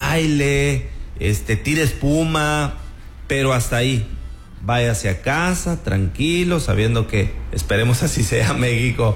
baile, tire espuma, pero hasta ahí. Váyase a casa, tranquilo, sabiendo que, esperemos así sea, México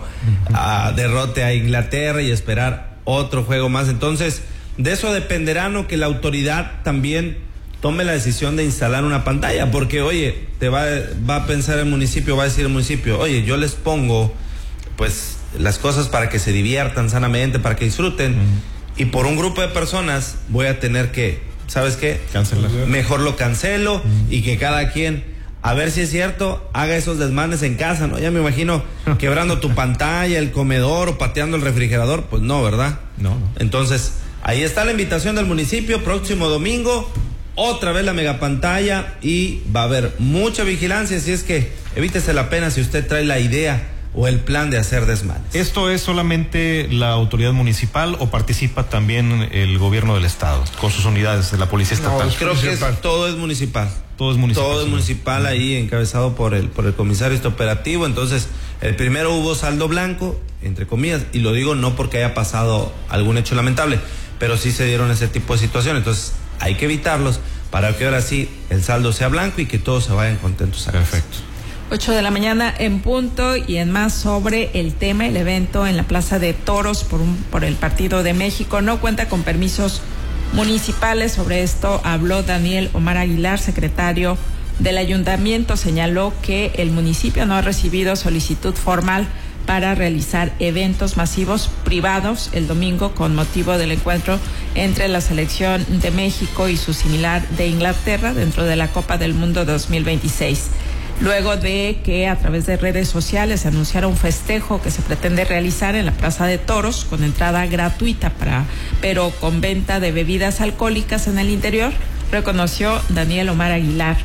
derrote a Inglaterra y esperar otro juego más. Entonces, de eso dependerá, ¿no?, que la autoridad también tome la decisión de instalar una pantalla, porque, oye, va a pensar el municipio, va a decir el municipio, oye, yo les pongo, pues, las cosas para que se diviertan sanamente, para que disfruten, y por un grupo de personas voy a tener que, ¿sabes qué? Cancelar. Mejor lo cancelo y que cada quien, a ver si es cierto, haga esos desmanes en casa, ¿no? Ya me imagino quebrando tu pantalla, el comedor o pateando el refrigerador, pues no, ¿verdad? No. Entonces, ahí está la invitación del municipio, próximo domingo, otra vez la megapantalla y va a haber mucha vigilancia, así es que evítese la pena si usted trae la idea o el plan de hacer desmanes. ¿Esto es solamente la autoridad municipal o participa también el gobierno del estado con sus unidades de la policía estatal? No, creo que todo es municipal. Todo es municipal. Todo es municipal, ahí encabezado por el comisario operativo. Entonces, el primero hubo saldo blanco, entre comillas, y lo digo no porque haya pasado algún hecho lamentable, pero sí se dieron ese tipo de situaciones. Entonces, hay que evitarlos para que ahora sí el saldo sea blanco y que todos se vayan contentos a casa. Perfecto. 8 de la mañana en punto, y en más sobre el tema, el evento en la Plaza de Toros por el Partido de México no cuenta con permisos municipales. Sobre esto habló Daniel Omar Aguilar, secretario del ayuntamiento. Señaló que el municipio no ha recibido solicitud formal para realizar eventos masivos privados el domingo con motivo del encuentro entre la selección de México y su similar de Inglaterra dentro de la Copa del Mundo 2026. Luego de que a través de redes sociales se anunciara un festejo que se pretende realizar en la Plaza de Toros con entrada gratuita pero con venta de bebidas alcohólicas en el interior, reconoció Daniel Omar Aguilar.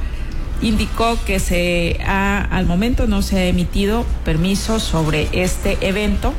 Indicó que al momento no se ha emitido permiso sobre este evento.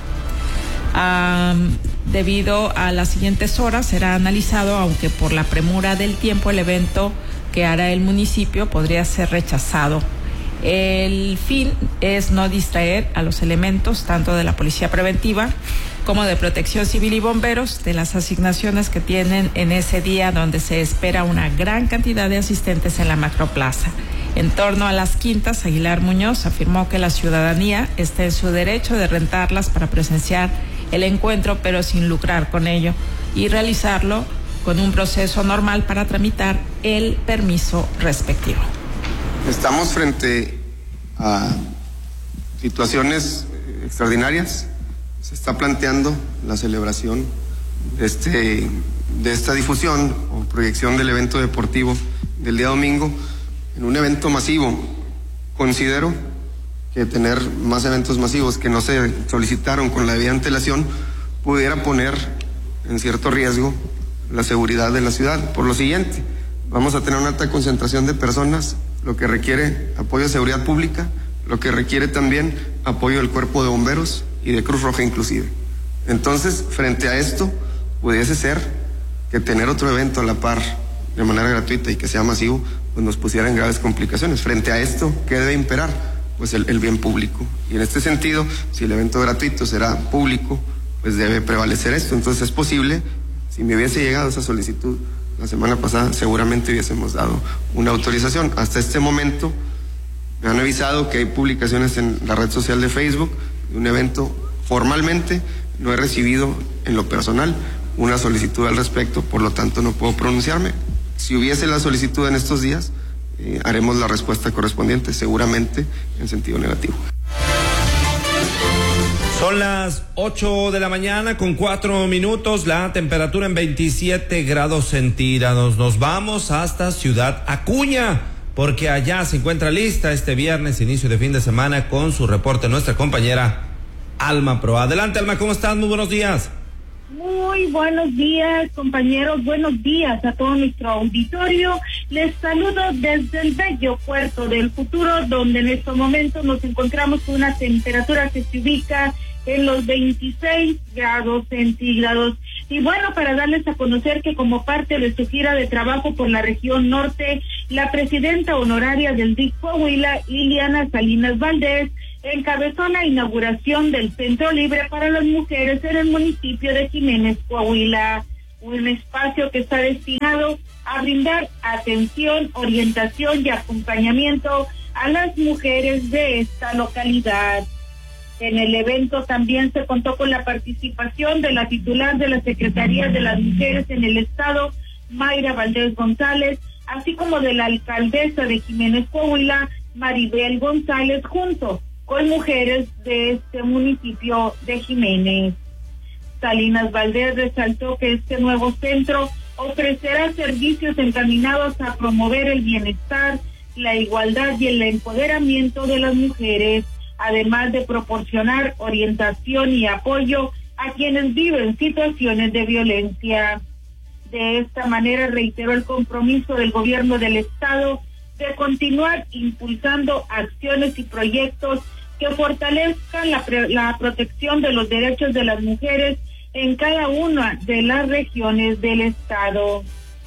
Debido a las siguientes horas será analizado, aunque por la premura del tiempo el evento que hará el municipio podría ser rechazado. El fin es no distraer a los elementos tanto de la policía preventiva como de protección civil y bomberos de las asignaciones que tienen en ese día, donde se espera una gran cantidad de asistentes en la macroplaza. En torno a las quintas, Aguilar Muñoz afirmó que la ciudadanía está en su derecho de rentarlas para presenciar el encuentro, pero sin lucrar con ello, y realizarlo con un proceso normal para tramitar el permiso respectivo. Estamos frente a situaciones extraordinarias. Se está planteando la celebración de esta difusión o proyección del evento deportivo del día domingo en un evento masivo. Considero que tener más eventos masivos que no se solicitaron con la debida antelación pudiera poner en cierto riesgo la seguridad de la ciudad. Por lo siguiente, vamos a tener una alta concentración de personas, lo que requiere apoyo de seguridad pública, lo que requiere también apoyo del Cuerpo de Bomberos y de Cruz Roja inclusive. Entonces, frente a esto, pudiese ser que tener otro evento a la par de manera gratuita y que sea masivo, pues nos pusiera en graves complicaciones. Frente a esto, ¿qué debe imperar? Pues el bien público. Y en este sentido, si el evento gratuito será público, pues debe prevalecer esto. Entonces es posible, si me hubiese llegado esa solicitud la semana pasada, seguramente hubiésemos dado una autorización. Hasta este momento me han avisado que hay publicaciones en la red social de Facebook de un evento. Formalmente no he recibido en lo personal una solicitud al respecto, por lo tanto no puedo pronunciarme. Si hubiese la solicitud en estos días, haremos la respuesta correspondiente, seguramente en sentido negativo. Son las 8 de la mañana con 4 minutos, la temperatura en 27 grados centígrados. Nos vamos hasta Ciudad Acuña, porque allá se encuentra lista este viernes, inicio de fin de semana, con su reporte nuestra compañera Alma Proa. Adelante, Alma, ¿cómo estás? Muy buenos días. Muy buenos días, compañeros. Buenos días a todo nuestro auditorio. Les saludo desde el bello puerto del Futuro, donde en estos momentos nos encontramos con una temperatura que se ubica en los 26 grados centígrados. Y bueno, para darles a conocer que como parte de su gira de trabajo por la región norte, la presidenta honoraria del DIF Coahuila, Liliana Salinas Valdés, encabezó la inauguración del Centro Libre para las Mujeres en el municipio de Jiménez, Coahuila. un espacio que está destinado a brindar atención, orientación y acompañamiento a las mujeres de esta localidad. En el evento también se contó con la participación de la titular de la Secretaría de las Mujeres en el Estado, Mayra Valdés González, así como de la alcaldesa de Jiménez Coahuila, Maribel González, junto con mujeres de este municipio de Jiménez. Salinas Valdés resaltó que este nuevo centro ofrecerá servicios encaminados a promover el bienestar, la igualdad y el empoderamiento de las mujeres, además de proporcionar orientación y apoyo a quienes viven situaciones de violencia. De esta manera reiteró el compromiso del gobierno del estado de continuar impulsando acciones y proyectos que fortalezcan la protección de los derechos de las mujeres en cada una de las regiones del estado.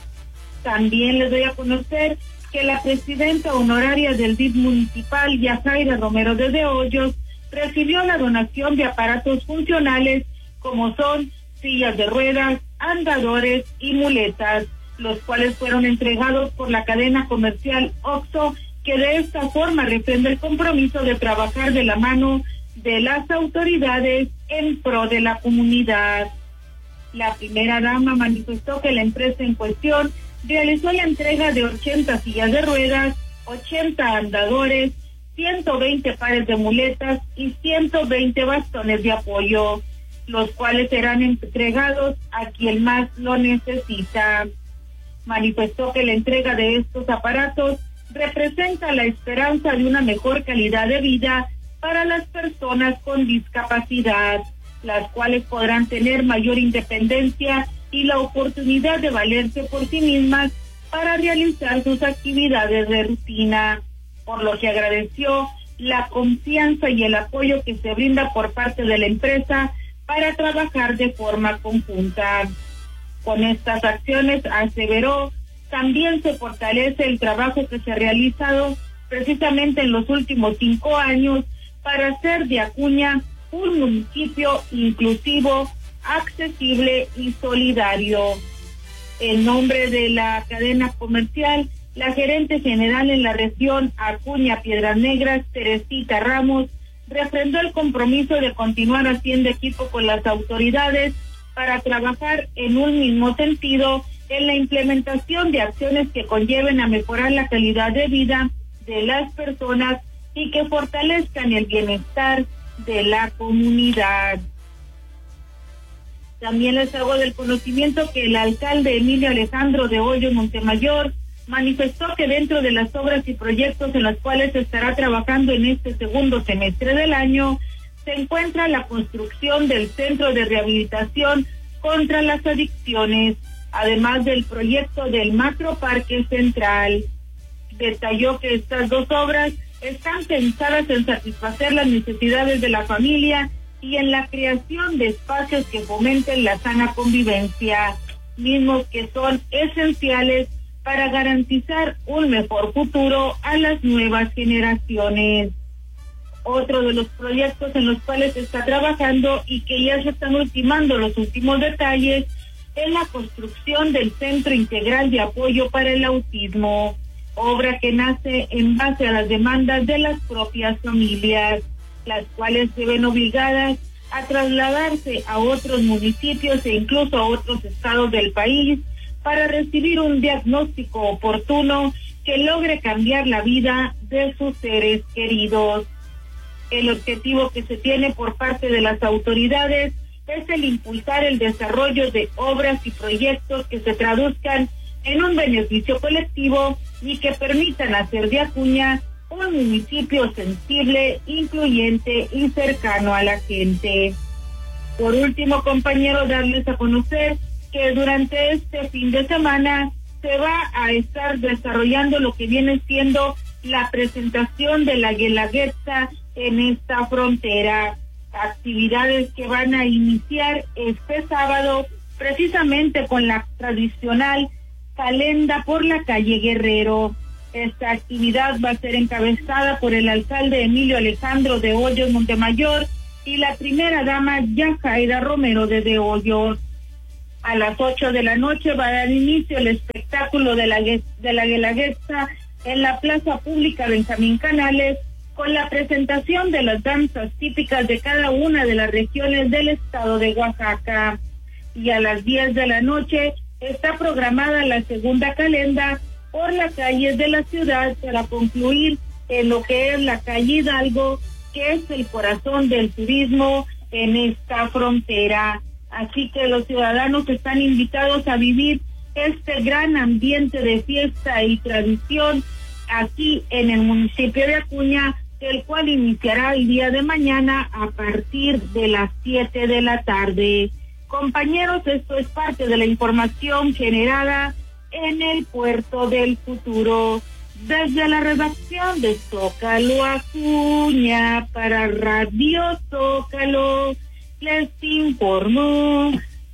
También les doy a conocer que la presidenta honoraria del DIF municipal, Yajaira Romero de Hoyos, recibió la donación de aparatos funcionales como son sillas de ruedas, andadores y muletas, los cuales fueron entregados por la cadena comercial OXXO, que de esta forma refrenda el compromiso de trabajar de la mano de las autoridades en pro de la comunidad. La primera dama manifestó que la empresa en cuestión realizó la entrega de 80 sillas de ruedas, 80 andadores, 120 pares de muletas y 120 bastones de apoyo, los cuales serán entregados a quien más lo necesita. Manifestó que la entrega de estos aparatos representa la esperanza de una mejor calidad de vida para las personas con discapacidad, las cuales podrán tener mayor independencia y la oportunidad de valerse por sí mismas para realizar sus actividades de rutina, por lo que agradeció la confianza y el apoyo que se brinda por parte de la empresa para trabajar de forma conjunta. Con estas acciones, aseveró, también se fortalece el trabajo que se ha realizado precisamente en los últimos 5 años para hacer de Acuña un municipio inclusivo, accesible y solidario. En nombre de la cadena comercial, la gerente general en la región Acuña Piedras Negras, Teresita Ramos, refrendó el compromiso de continuar haciendo equipo con las autoridades para trabajar en un mismo sentido en la implementación de acciones que conlleven a mejorar la calidad de vida de las personas y que fortalezcan el bienestar de la comunidad. También les hago del conocimiento que el alcalde Emilio Alejandro de Hoyos Montemayor manifestó que dentro de las obras y proyectos en las cuales se estará trabajando en este segundo semestre del año se encuentra la construcción del Centro de Rehabilitación contra las Adicciones, además del proyecto del Macroparque Central. Detalló que estas 2 obras están pensadas en satisfacer las necesidades de la familia y en la creación de espacios que fomenten la sana convivencia, mismos que son esenciales para garantizar un mejor futuro a las nuevas generaciones. Otro de los proyectos en los cuales se está trabajando y que ya se están ultimando los últimos detalles es la construcción del Centro Integral de Apoyo para el Autismo, obra que nace en base a las demandas de las propias familias, las cuales se ven obligadas a trasladarse a otros municipios e incluso a otros estados del país para recibir un diagnóstico oportuno que logre cambiar la vida de sus seres queridos. El objetivo que se tiene por parte de las autoridades es el impulsar el desarrollo de obras y proyectos que se traduzcan en un beneficio colectivo y que permitan hacer de Acuña un municipio sensible, incluyente y cercano a la gente. Por último, compañeros, darles a conocer que durante este fin de semana se va a estar desarrollando lo que viene siendo la presentación de la Guelaguetza en esta frontera, actividades que van a iniciar este sábado precisamente con la tradicional calenda por la calle Guerrero. Esta actividad va a ser encabezada por el alcalde Emilio Alejandro de Hoyos Montemayor y la primera dama Yajaira Romero de Hoyos. A las 8 de la noche va a dar inicio el espectáculo de la Guelaguetza en la Plaza Pública Benjamín Canales, con la presentación de las danzas típicas de cada una de las regiones del estado de Oaxaca. Y a las 10 de la noche está programada la segunda calenda por las calles de la ciudad para concluir en lo que es la calle Hidalgo, que es el corazón del turismo en esta frontera. Así que los ciudadanos están invitados a vivir este gran ambiente de fiesta y tradición aquí en el municipio de Acuña, el cual iniciará el día de mañana a partir de las 7 de la tarde. Compañeros, esto es parte de la información generada en el Puerto del Futuro. Desde la redacción de Zócalo Acuña para Radio Zócalo, les informó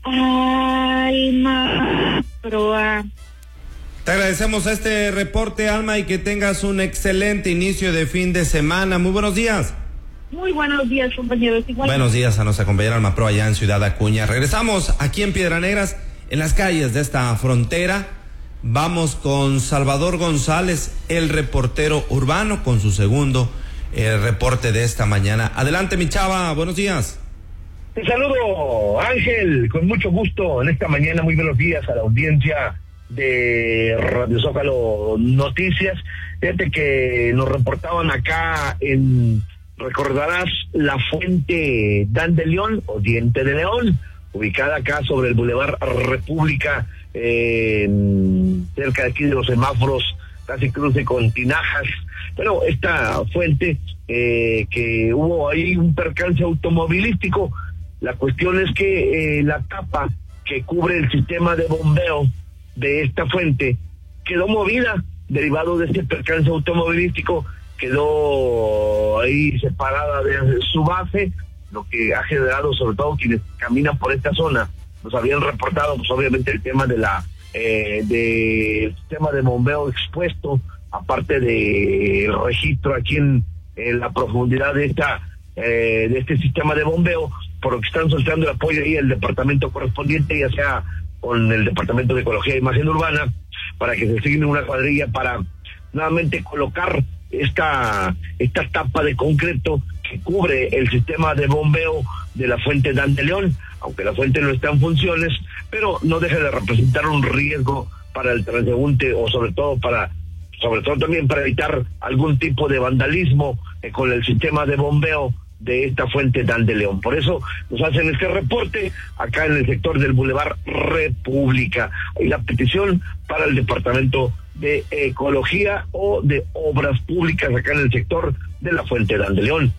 Alma Proa. Te agradecemos este reporte, Alma, y que tengas un excelente inicio de fin de semana. Muy buenos días. Muy buenos días, compañeros. Buenos días a nuestra compañera Alma Proa allá en Ciudad Acuña. Regresamos aquí en Piedras Negras, en las calles de esta frontera. Vamos con Salvador González, el reportero urbano, con su segundo reporte de esta mañana. Adelante, mi chava, buenos días. Te saludo, Ángel, con mucho gusto en esta mañana. Muy buenos días a la audiencia de Radio Zócalo Noticias. Fíjate que nos reportaban acá recordarás la fuente Dan de León o Diente de León, ubicada acá sobre el Boulevard República, cerca de aquí de los semáforos, casi cruce con Tinajas. Bueno, esta fuente, que hubo ahí un percance automovilístico. La cuestión es que la tapa que cubre el sistema de bombeo de esta fuente quedó movida, derivado de este percance automovilístico, quedó ahí separada de su base, lo que ha generado, sobre todo quienes caminan por esta zona, nos habían reportado, pues obviamente el tema del sistema de bombeo expuesto, aparte del registro aquí en la profundidad de este sistema de bombeo, por lo que están solicitando el apoyo ahí el departamento correspondiente, ya sea con el Departamento de Ecología e Imagen Urbana, para que se asigne una cuadrilla para nuevamente colocar esta tapa de concreto que cubre el sistema de bombeo de la fuente Dan de León, aunque la fuente no está en funciones, pero no deja de representar un riesgo para el transeúnte, o sobre todo también para evitar algún tipo de vandalismo con el sistema de bombeo de esta fuente Dan de León. Por eso nos hacen este reporte acá en el sector del Boulevard República. Hay la petición para el Departamento de Ecología o de Obras Públicas acá en el sector de la fuente Dan de León.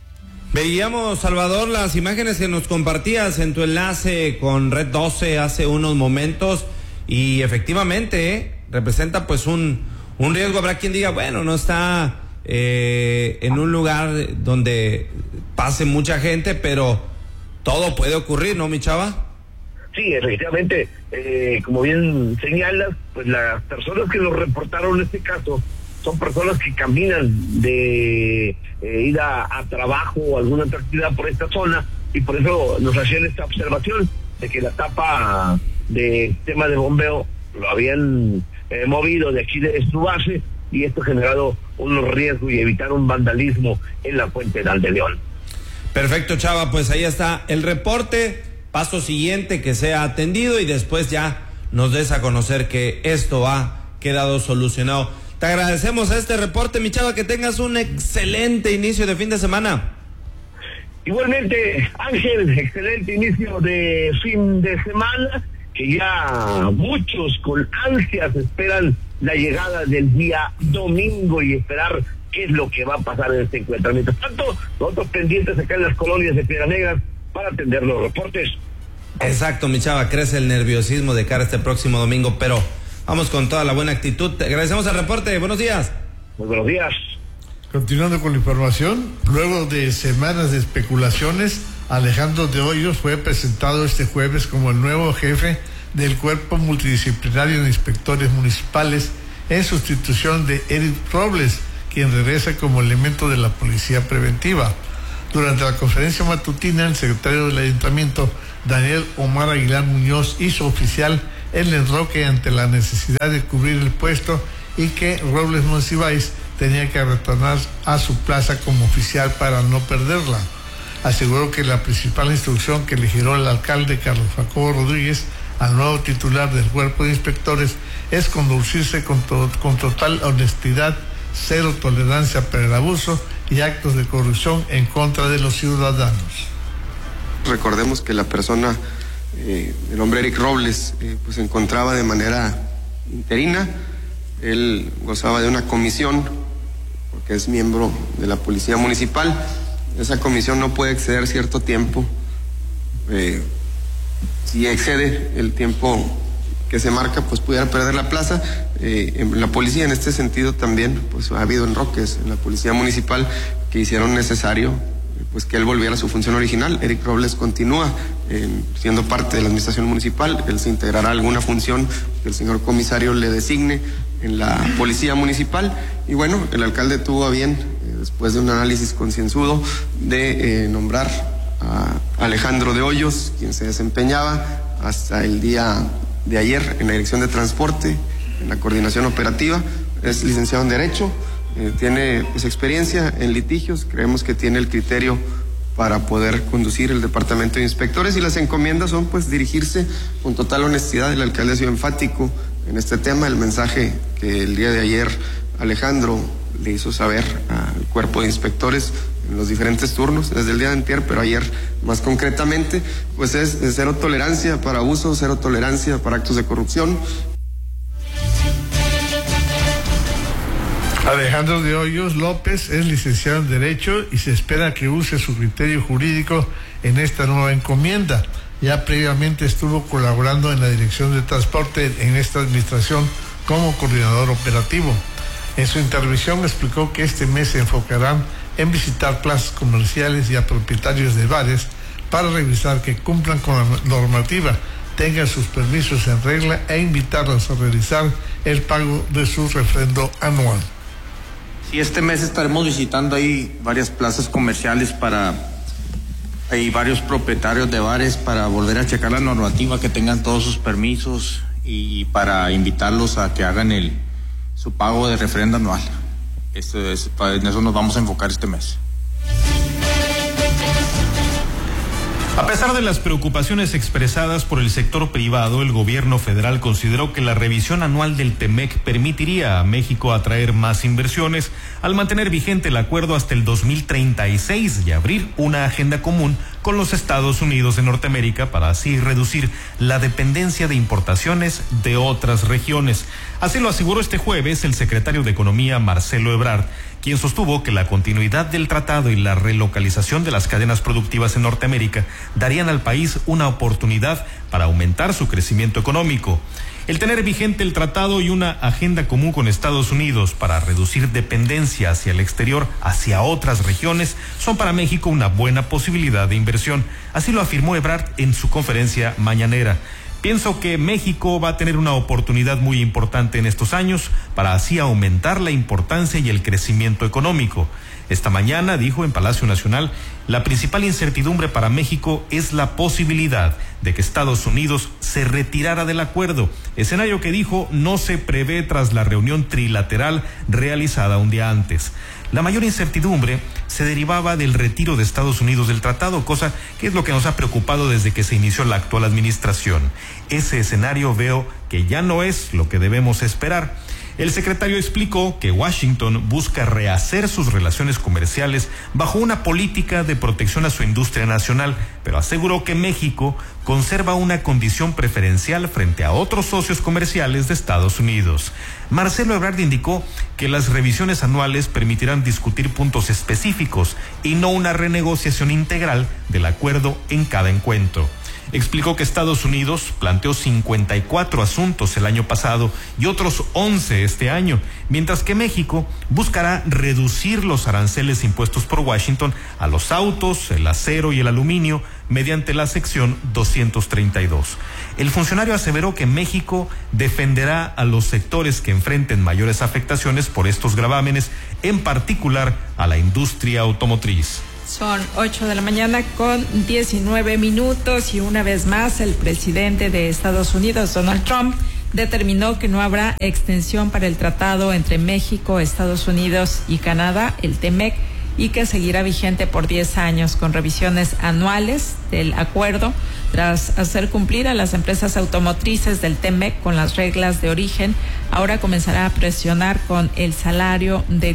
Veíamos, Salvador, las imágenes que nos compartías en tu enlace con Red 12 hace unos momentos, y efectivamente representa pues un riesgo. Habrá quien diga, bueno, no está en un lugar donde pase mucha gente, pero todo puede ocurrir, ¿no, mi chava? Sí, efectivamente, como bien señalas, pues las personas que nos reportaron este caso son personas que caminan de ida a trabajo o alguna otra actividad por esta zona, y por eso nos hacían esta observación de que la tapa de tema de bombeo lo habían movido de aquí de su base, y esto ha generado unos riesgos y evitar un vandalismo en la fuente Dan de León. Perfecto, chava, pues ahí está el reporte. Paso siguiente, que sea atendido y después ya nos des a conocer que esto ha quedado solucionado. Te agradecemos este reporte, mi chava, que tengas un excelente inicio de fin de semana. Igualmente, Ángel, excelente inicio de fin de semana, que ya muchos con ansias esperan la llegada del día domingo y esperar qué es lo que va a pasar en este encuentro. Mientras tanto, nosotros pendientes acá en las colonias de Piedras Negras para atender los reportes. Exacto, mi chava, crece el nerviosismo de cara a este próximo domingo, pero vamos con toda la buena actitud. Te agradecemos el reporte. Buenos días. Muy buenos días. Continuando con la información, luego de semanas de especulaciones, Alejandro de Hoyos fue presentado este jueves como el nuevo jefe del Cuerpo Multidisciplinario de Inspectores Municipales, en sustitución de Eric Robles, quien regresa como elemento de la Policía Preventiva. Durante la conferencia matutina, el secretario del Ayuntamiento Daniel Omar Aguilar Muñoz hizo oficial el enroque ante la necesidad de cubrir el puesto y que Robles Monsiváis tenía que retornar a su plaza como oficial para no perderla. Aseguró que la principal instrucción que le giró el alcalde Carlos Jacobo Rodríguez al nuevo titular del cuerpo de inspectores es conducirse con total honestidad, cero tolerancia para el abuso y actos de corrupción en contra de los ciudadanos. Recordemos que la persona, el hombre Eric Robles, pues se encontraba de manera interina. Él gozaba de una comisión, porque es miembro de la Policía Municipal. Esa comisión no puede exceder cierto tiempo. Si excede el tiempo que se marca, pues pudiera perder la plaza. En la policía, en este sentido también, pues ha habido enroques en la Policía Municipal que hicieron necesario pues que él volviera a su función original. Eric Robles continúa siendo parte de la administración municipal. Él se integrará a alguna función que el señor comisario le designe en la Policía Municipal. Y bueno, el alcalde tuvo a bien, después de un análisis concienzudo, de nombrar a Alejandro de Hoyos, quien se desempeñaba hasta el día de ayer en la Dirección de Transporte, en la coordinación operativa. Es licenciado en Derecho, tiene pues experiencia en litigios, creemos que tiene el criterio para poder conducir el departamento de inspectores, y las encomiendas son pues dirigirse con total honestidad. El alcalde ha sido enfático en este tema. El mensaje que el día de ayer Alejandro le hizo saber al cuerpo de inspectores en los diferentes turnos, desde el día de antier, pero ayer más concretamente, pues es cero tolerancia para abuso, cero tolerancia para actos de corrupción. Alejandro de Hoyos López es licenciado en Derecho y se espera que use su criterio jurídico en esta nueva encomienda. Ya previamente estuvo colaborando en la Dirección de Transporte en esta administración como coordinador operativo. En su intervención explicó que este mes se enfocarán en visitar plazas comerciales y a propietarios de bares para revisar que cumplan con la normativa, tengan sus permisos en regla e invitarlos a realizar el pago de su refrendo anual. Sí, este mes estaremos visitando ahí varias plazas comerciales hay varios propietarios de bares para volver a checar la normativa, que tengan todos sus permisos y para invitarlos a que hagan su pago de refrendo anual. En eso nos vamos a enfocar este mes. A pesar de las preocupaciones expresadas por el sector privado, el gobierno federal consideró que la revisión anual del TEMEC permitiría a México atraer más inversiones al mantener vigente el acuerdo hasta el 2036 y abrir una agenda común con los Estados Unidos de Norteamérica para así reducir la dependencia de importaciones de otras regiones. Así lo aseguró este jueves el secretario de Economía, Marcelo Ebrard, quien sostuvo que la continuidad del tratado y la relocalización de las cadenas productivas en Norteamérica darían al país una oportunidad para aumentar su crecimiento económico. El tener vigente el tratado y una agenda común con Estados Unidos para reducir dependencia hacia el exterior, hacia otras regiones, son para México una buena posibilidad de inversión. Así lo afirmó Ebrard en su conferencia mañanera. Pienso que México va a tener una oportunidad muy importante en estos años para así aumentar la importancia y el crecimiento económico. Esta mañana dijo en Palacio Nacional, la principal incertidumbre para México es la posibilidad de que Estados Unidos se retirara del acuerdo, escenario que dijo no se prevé tras la reunión trilateral realizada un día antes. La mayor incertidumbre se derivaba del retiro de Estados Unidos del tratado, cosa que es lo que nos ha preocupado desde que se inició la actual administración. Ese escenario veo que ya no es lo que debemos esperar. El secretario explicó que Washington busca rehacer sus relaciones comerciales bajo una política de protección a su industria nacional, pero aseguró que México conserva una condición preferencial frente a otros socios comerciales de Estados Unidos. Marcelo Ebrard indicó que las revisiones anuales permitirán discutir puntos específicos y no una renegociación integral del acuerdo en cada encuentro. Explicó que Estados Unidos planteó 54 asuntos el año pasado y otros 11 este año, mientras que México buscará reducir los aranceles impuestos por Washington a los autos, el acero y el aluminio mediante la sección 232. El funcionario aseveró que México defenderá a los sectores que enfrenten mayores afectaciones por estos gravámenes, en particular a la industria automotriz. Son 8 de la mañana con 19 minutos y una vez más el presidente de Estados Unidos, Donald Trump, determinó que no habrá extensión para el tratado entre México, Estados Unidos y Canadá, el TEMEC, y que seguirá vigente por 10 años con revisiones anuales del acuerdo. Tras hacer cumplir a las empresas automotrices del TEMEC con las reglas de origen, ahora comenzará a presionar con el salario de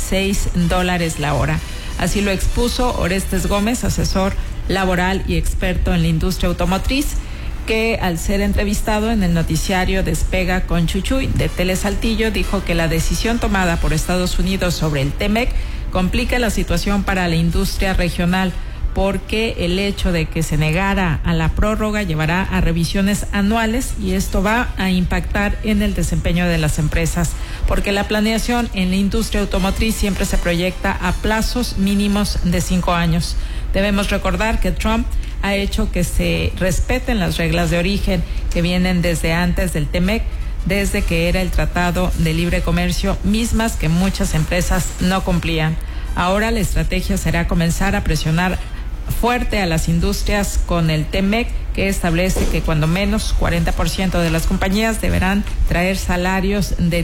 $16 la hora. Así lo expuso Orestes Gómez, asesor laboral y experto en la industria automotriz, que al ser entrevistado en el noticiario Despega con Chuchuy de Telesaltillo, dijo que la decisión tomada por Estados Unidos sobre el TEMEC complica la situación para la industria regional, porque el hecho de que se negara a la prórroga llevará a revisiones anuales y esto va a impactar en el desempeño de las empresas, porque la planeación en la industria automotriz siempre se proyecta a plazos mínimos de 5 años. Debemos recordar que Trump ha hecho que se respeten las reglas de origen que vienen desde antes del TEMEC, desde que era el Tratado de Libre Comercio, mismas que muchas empresas no cumplían. Ahora la estrategia será comenzar a presionar fuerte a las industrias con el TEMEC, que establece que cuando menos 40% de las compañías deberán traer salarios de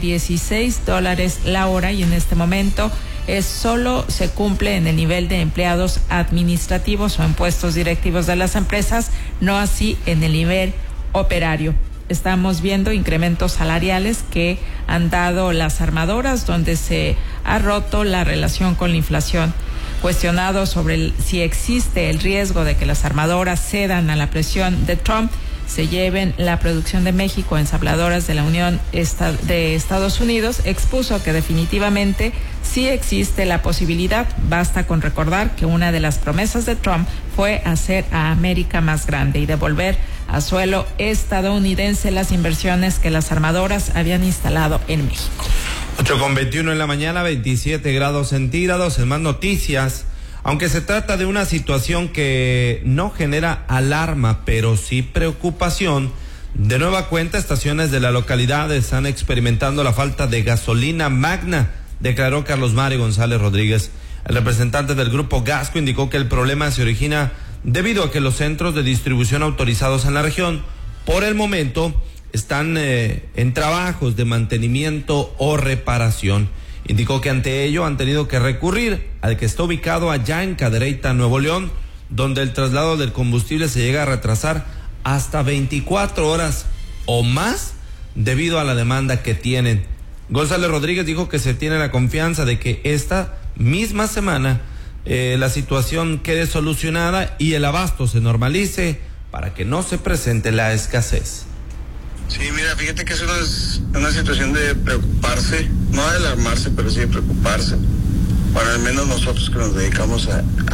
$16 la hora, y en este momento solo se cumple en el nivel de empleados administrativos o en puestos directivos de las empresas, no así en el nivel operario. Estamos viendo incrementos salariales que han dado las armadoras, donde se ha roto la relación con la inflación. Cuestionado sobre si existe el riesgo de que las armadoras cedan a la presión de Trump, se lleven la producción de México a ensambladoras de la Unión de Estados Unidos, expuso que definitivamente sí existe la posibilidad. Basta con recordar que una de las promesas de Trump fue hacer a América más grande y devolver a suelo estadounidense las inversiones que las armadoras habían instalado en México. 8:21 en la mañana, 27 grados centígrados. En más noticias, aunque se trata de una situación que no genera alarma, pero sí preocupación, de nueva cuenta estaciones de la localidad están experimentando la falta de gasolina magna, declaró Carlos Mario González Rodríguez. El representante del grupo Gasco indicó que el problema se origina debido a que los centros de distribución autorizados en la región, por el momento, están en trabajos de mantenimiento o reparación. Indicó que ante ello han tenido que recurrir al que está ubicado allá en Cadereyta, Nuevo León, donde el traslado del combustible se llega a retrasar hasta 24 horas o más debido a la demanda que tienen. González Rodríguez dijo que se tiene la confianza de que esta misma semana la situación quede solucionada y el abasto se normalice para que no se presente la escasez. Sí, mira, fíjate que es una situación de preocuparse, no de alarmarse, pero sí de preocuparse. Bueno, al menos nosotros que nos dedicamos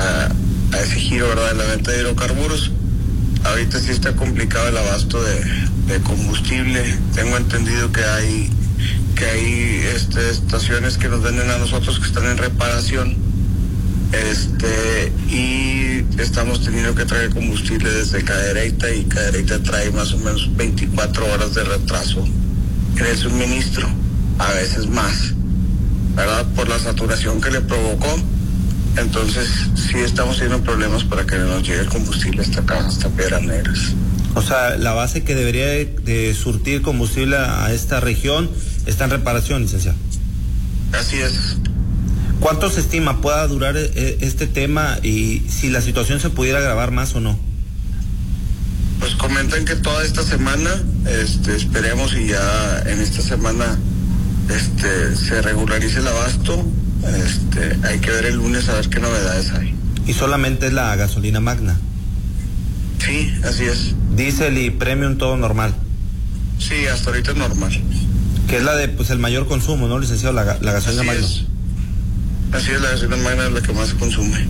a ese giro, ¿verdad?, de la venta de hidrocarburos. Ahorita sí está complicado el abasto de combustible. Tengo entendido que hay estaciones que nos venden a nosotros que están en reparación. Y estamos teniendo que traer combustible desde Cadereyta, y Cadereyta trae más o menos 24 horas de retraso en el suministro, a veces más, ¿verdad?, por la saturación que le provocó. Entonces sí estamos teniendo problemas para que nos llegue el combustible hasta acá, hasta Piedras Negras. O sea, la base que debería de surtir combustible a esta región está en reparación, licenciado. Así es. ¿Cuánto se estima pueda durar este tema y si la situación se pudiera agravar más o no? Pues comentan que toda esta semana, esperemos y ya en esta semana se regularice el abasto. Hay que ver el lunes a ver qué novedades hay. ¿Y solamente es la gasolina magna? Sí, así es. Diesel y premium todo normal. Sí, hasta ahorita es normal. Que es la de el mayor consumo, ¿no, licenciado? La gasolina magna. Así es, la gasolina magna es la que más se consume.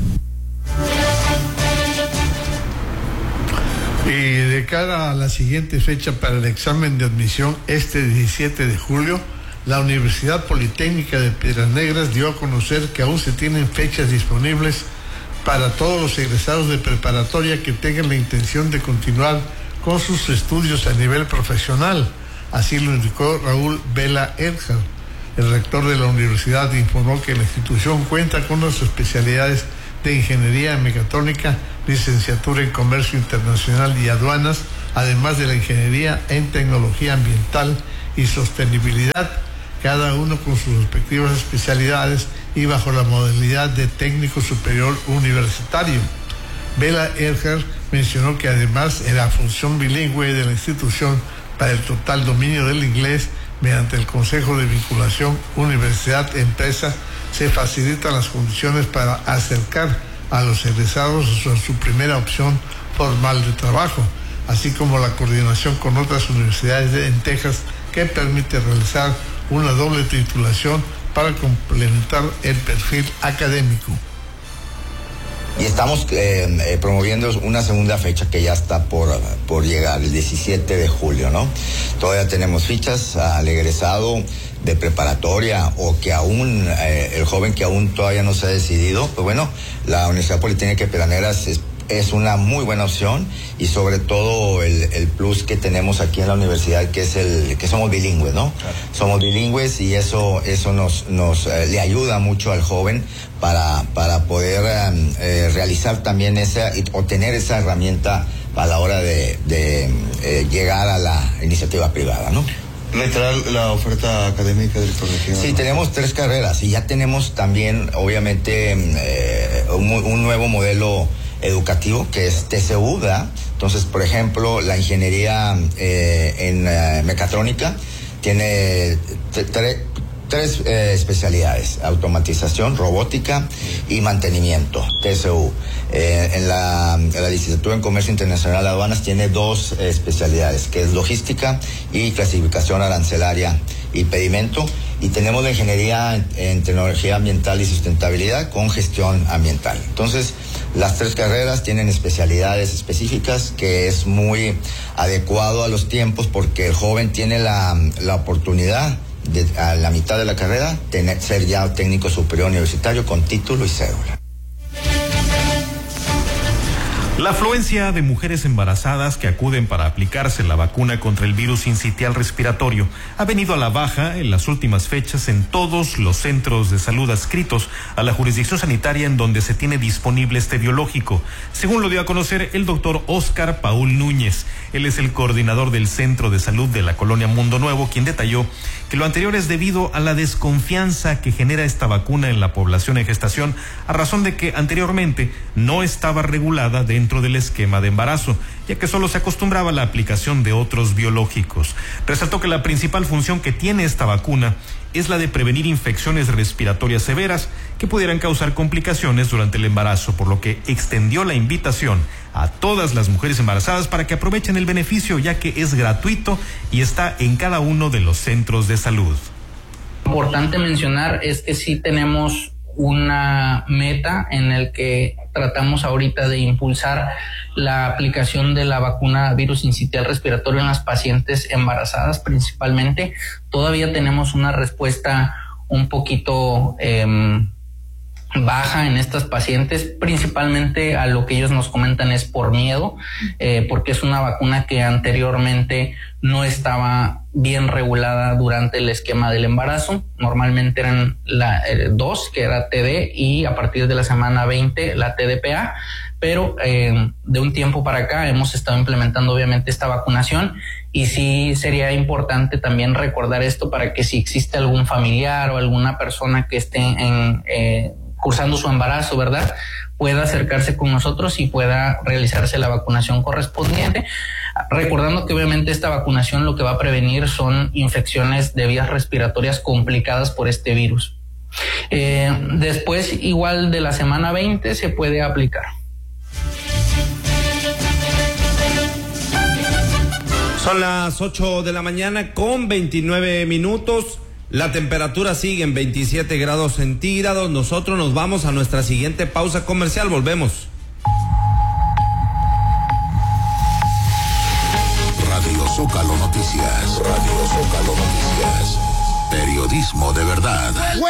Y de cara a la siguiente fecha para el examen de admisión, 17 de julio, la Universidad Politécnica de Piedras Negras dio a conocer que aún se tienen fechas disponibles para todos los egresados de preparatoria que tengan la intención de continuar con sus estudios a nivel profesional. Así lo indicó Raúl Vela Erhard. El rector de la universidad informó que la institución cuenta con las especialidades de Ingeniería Mecatrónica, licenciatura en Comercio Internacional y Aduanas, además de la Ingeniería en Tecnología Ambiental y Sostenibilidad, cada uno con sus respectivas especialidades y bajo la modalidad de técnico superior universitario. Bela Erger mencionó que además de la función bilingüe de la institución para el total dominio del inglés, mediante el Consejo de Vinculación Universidad-Empresa, se facilitan las condiciones para acercar a los egresados a su primera opción formal de trabajo, así como la coordinación con otras universidades en Texas que permite realizar una doble titulación para complementar el perfil académico. Y estamos promoviendo una segunda fecha que ya está por llegar, el 17 de julio, ¿no? Todavía tenemos fichas al egresado de preparatoria o que aún, el joven que aún todavía no se ha decidido. Pues bueno, la Universidad Politécnica de Pederneiras es una muy buena opción, y sobre todo el plus que tenemos aquí en la universidad, que es que somos bilingües, ¿no? Claro. Somos bilingües, y eso nos le ayuda mucho al joven para poder realizar también o tener esa herramienta a la hora de llegar a la iniciativa privada, ¿no? ¿Reiterar la oferta académica, director regional? Sí, tenemos 3 carreras, y ya tenemos también, obviamente, un nuevo modelo educativo que es TCU, ¿verdad? Entonces, por ejemplo, la ingeniería en mecatrónica tiene 3 especialidades: automatización, robótica y mantenimiento, TCU. En la licenciatura en Comercio Internacional y Aduanas tiene 2 especialidades, que es logística y clasificación arancelaria y pedimento. Y tenemos la ingeniería en tecnología ambiental y sustentabilidad con gestión ambiental. Entonces, las 3 carreras tienen especialidades específicas, que es muy adecuado a los tiempos, porque el joven tiene la oportunidad de, a la mitad de la carrera, ser ya técnico superior universitario con título y cédula. La afluencia de mujeres embarazadas que acuden para aplicarse la vacuna contra el virus sincitial respiratorio ha venido a la baja en las últimas fechas en todos los centros de salud adscritos a la jurisdicción sanitaria en donde se tiene disponible este biológico, según lo dio a conocer el doctor Óscar Paul Núñez. Él es el coordinador del Centro de Salud de la Colonia Mundo Nuevo, quien detalló que lo anterior es debido a la desconfianza que genera esta vacuna en la población en gestación, a razón de que anteriormente no estaba regulada dentro del esquema de embarazo, ya que solo se acostumbraba a la aplicación de otros biológicos. Resaltó que la principal función que tiene esta vacuna es la de prevenir infecciones respiratorias severas que pudieran causar complicaciones durante el embarazo, por lo que extendió la invitación a todas las mujeres embarazadas para que aprovechen el beneficio, ya que es gratuito y está en cada uno de los centros de salud. Importante mencionar es que sí tenemos una meta en el que tratamos ahorita de impulsar la aplicación de la vacuna virus sincitial respiratorio en las pacientes embarazadas principalmente. Todavía tenemos una respuesta un poquito baja en estas pacientes, principalmente a lo que ellos nos comentan es por miedo, porque es una vacuna que anteriormente no estaba bien regulada durante el esquema del embarazo. Normalmente eran la 2, que era TD, y a partir de la semana 20 la TDPA, pero de un tiempo para acá hemos estado implementando obviamente esta vacunación, y sí sería importante también recordar esto para que si existe algún familiar o alguna persona que esté cursando su embarazo, ¿verdad?, pueda acercarse con nosotros y pueda realizarse la vacunación correspondiente, recordando que obviamente esta vacunación lo que va a prevenir son infecciones de vías respiratorias complicadas por este virus. Después, igual de la semana 20, se puede aplicar. Son las 8 de la mañana con 29 minutos. La temperatura sigue en 27 grados centígrados. Nosotros nos vamos a nuestra siguiente pausa comercial. Volvemos. Radio Zócalo Noticias. Radio Zócalo Noticias. Periodismo de verdad.